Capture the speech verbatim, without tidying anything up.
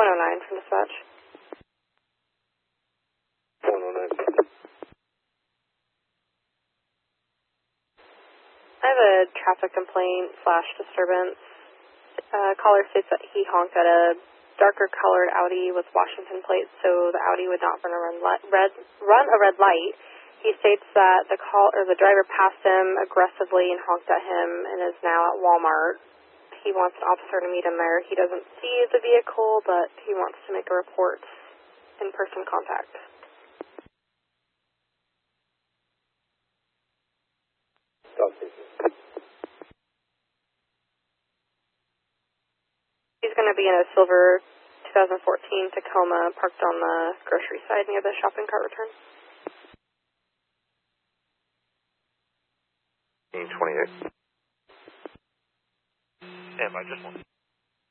one oh nine from dispatch. one oh nine. I have a traffic complaint slash disturbance. Uh, caller states that he honked at a darker colored Audi with Washington plates, so the Audi would not run a red, li- red, run a red light. He states that the call or the driver passed him aggressively and honked at him and is now at Walmart. He wants an officer to meet him there. He doesn't see the vehicle, but he wants to make a report, in-person contact. Stop it. He's going to be in a silver twenty fourteen Tacoma parked on the grocery side near the shopping cart return. twenty-eight. Stand by just one.